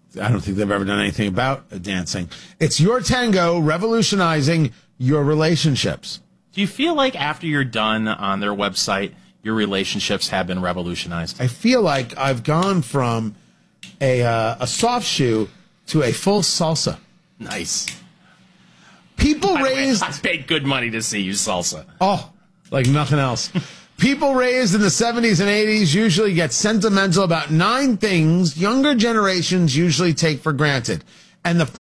I don't think they've ever done anything about dancing. It's your tango revolutionizing your relationships. Do you feel like after you're done on their website, your relationships have been revolutionized? I feel like I've gone from a soft shoe to a full salsa. Nice. People By the way, raised... I paid good money to see you salsa. Oh, like nothing else. People raised in the 70s and 80s usually get sentimental about 9 things younger generations usually take for granted. And the